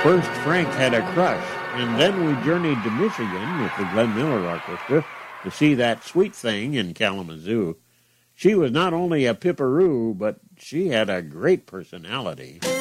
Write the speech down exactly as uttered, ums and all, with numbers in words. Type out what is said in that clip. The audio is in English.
First, Frank had a crush, and then we journeyed to Michigan with the Glenn Miller Orchestra to see that sweet thing in Kalamazoo. She was not only a pipperoo, but she had a great personality.